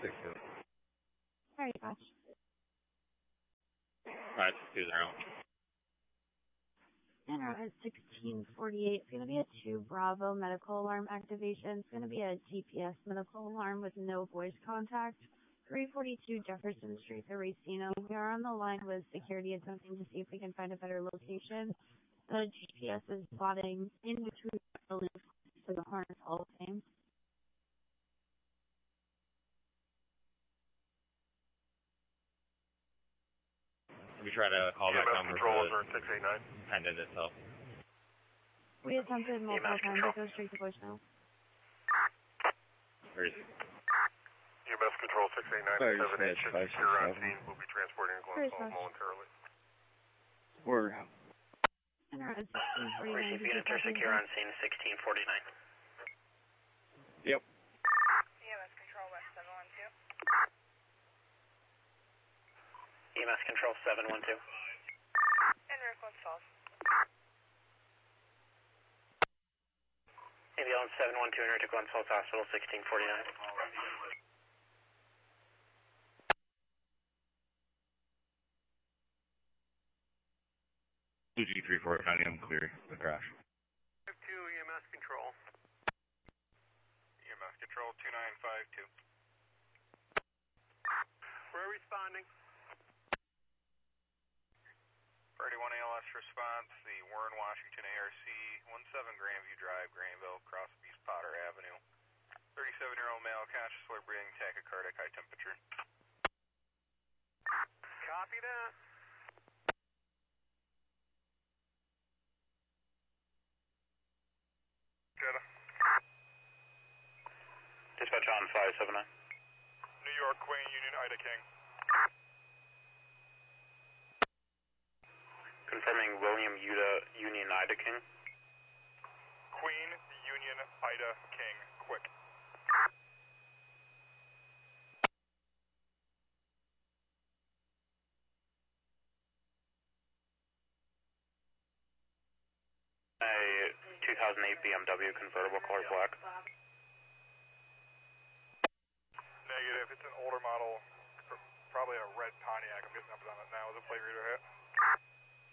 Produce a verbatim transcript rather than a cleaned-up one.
six two. Alright, gosh. Alright, two zero. And route is sixteen forty-eight. It's going to be a two Bravo medical alarm activation. It's going to be a G P S medical alarm with no voice contact. three forty-two Jefferson Street, the Racino. We are on the line with security attempting to see if we can find a better location. The G P S is plotting in between buildings for the Hornets Hall of Fame. We try to call that number control for six eight nine. pendant itself. We attempted multiple times to go straight to voicemail. Where is it? E M S control six eight nine seven eight should be secure on scene. We'll be transporting a Glens Falls momentarily. Word. And route is sixteen forty-nine. Recipient are secure on scene sixteen forty-nine. Yep. E M S control west seven one two. E M S control seven one two. En route Glens Falls. Ambulance seven one two en route to Glens Falls Hospital sixteen forty-nine. two G three four County, I'm clear. The crash. five two E M S control. E M S control two nine five two. We're responding. Priority one A L S response, the Warren Washington A R C, seventeen Grandview Drive, Greenville, across East Potter Avenue. thirty-seven-year-old male, consciously breathing, tachycardic, high temperature. Copy that. Jetta. Dispatch on five seven nine. New York, Queen, Union, Ida King. Confirming William Yuta, Union Ida King. Queen, Union, Ida King, quick. A two thousand eight B M W convertible color black. Negative, it's an older model, probably a red Pontiac. I'm getting up on it now with a plate reader hit.